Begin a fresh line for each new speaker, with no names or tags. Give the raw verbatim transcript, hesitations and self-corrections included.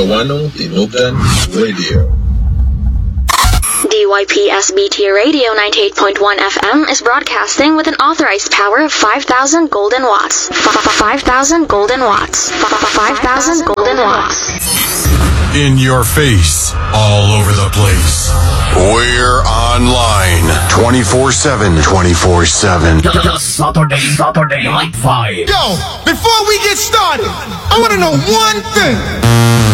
Tawanong Tinugan Radio.
D Y P S B T Radio ninety-eight point one F M is broadcasting with an authorized power of five thousand golden watts. five thousand golden watts. five thousand golden watts.
In your face, all over the place. We're online twenty-four seven, twenty-four seven.
Saturday, Saturday Night Five.
Yo, before we get started, I want to know one thing.